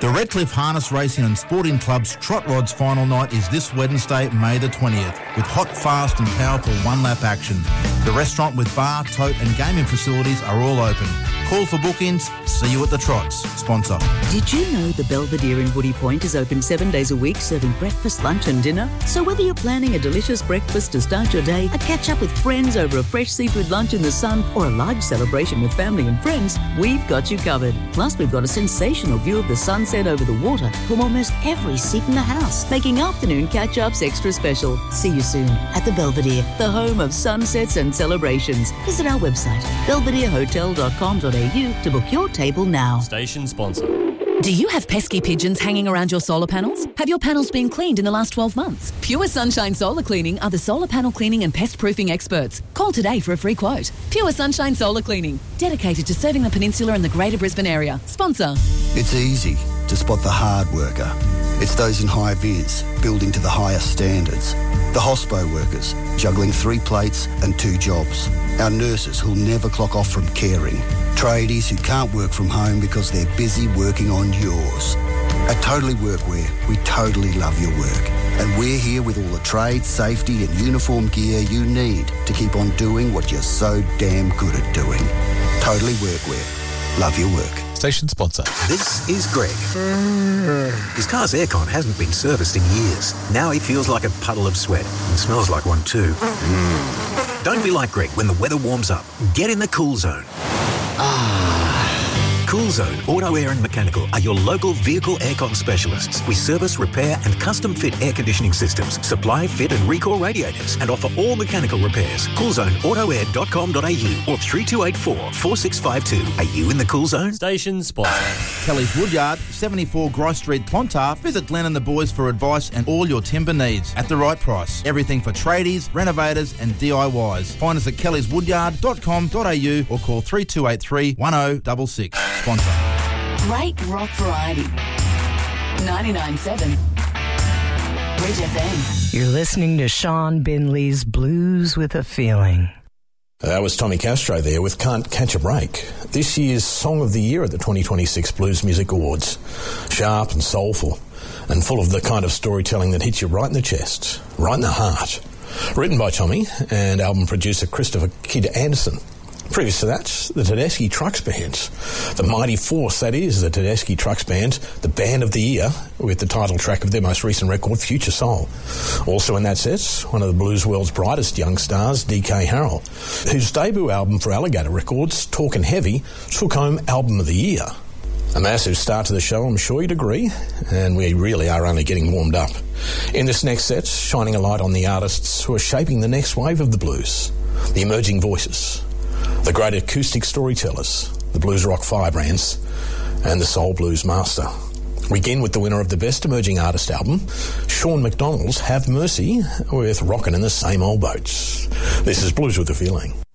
The Redcliffe Harness Racing and Sporting Club's Trot Rods final night is this Wednesday, May the 20th, with hot, fast and powerful one-lap action. The restaurant with bar, tote and gaming facilities are all open. Call for bookings. See you at the Trots. Sponsor. Did you know the Belvedere in Woody Point is open 7 days a week, serving breakfast, lunch and dinner? So whether you're planning a delicious breakfast to start your day, a catch-up with friends over a fresh seafood lunch in the sun, or a large celebration with family and friends, we've got you covered. Plus, we've got a sensational view of the sunset over the water from almost every seat in the house, making afternoon catch-ups extra special. See you soon at the Belvedere, the home of sunsets and celebrations. Visit our website, belvederehotel.com.au to book your table now. Station sponsor. Do you have pesky pigeons hanging around your solar panels? Have your panels been cleaned in the last 12 months? Pure Sunshine Solar Cleaning are the solar panel cleaning and pest proofing experts. Call today for a free quote. Pure Sunshine Solar Cleaning, dedicated to serving the peninsula and the Greater Brisbane area. Sponsor. It's easy to spot the hard worker. It's those in high vis, building to the highest standards. The hospo workers, juggling 3 plates and 2 jobs. Our nurses who'll never clock off from caring. Tradies who can't work from home because they're busy working on yours. At Totally Workwear, we totally love your work. And we're here with all the trade, safety and uniform gear you need to keep on doing what you're so damn good at doing. Totally Workwear. Love your work. Station sponsor. This is Greg. His car's aircon hasn't been serviced in years. Now he feels like a puddle of sweat and smells like one too. Don't be like Greg when the weather warms up. Get in the Cool Zone. Cool Zone Auto Air and Mechanical are your local vehicle aircon specialists. We service, repair and custom fit air conditioning systems, supply, fit and recall radiators and offer all mechanical repairs. CoolZoneAutoAir.com.au or 3284 4652. Are you in the Cool Zone? Station sponsor. Kelly's Woodyard, 74 Grice Street, Clontarf. Visit Glenn and the boys for advice and all your timber needs at the right price. Everything for tradies, renovators and DIYs. Find us at kellyswoodyard.com.au or call 3283 1066. Sponsor. Great rock variety. 99.7 Bridge FM. You're listening to Sean Binley's Blues with a Feeling. That was Tommy Castro there with Can't Catch a Break. This year's Song of the Year at the 2026 Blues Music Awards. Sharp and soulful and full of the kind of storytelling that hits you right in the chest, right in the heart. Written by Tommy and album producer Christopher Kid Anderson. Previous to that, the Tedeschi Trucks Band. The mighty force that is the Tedeschi Trucks Band, the band of the year, with the title track of their most recent record, Future Soul. Also in that set, one of the blues world's brightest young stars, DK Harrell, whose debut album for Alligator Records, Talkin' Heavy, took home Album of the Year. A massive start to the show, I'm sure you'd agree, and we really are only getting warmed up. In this next set, shining a light on the artists who are shaping the next wave of the blues, the emerging voices, the great acoustic storytellers, the blues rock firebrands, and the soul blues master. We begin with the winner of the Best Emerging Artist album, Sean McDonald's Have Mercy, with Rockin' in the Same Old Boats. This is Blues with a Feeling.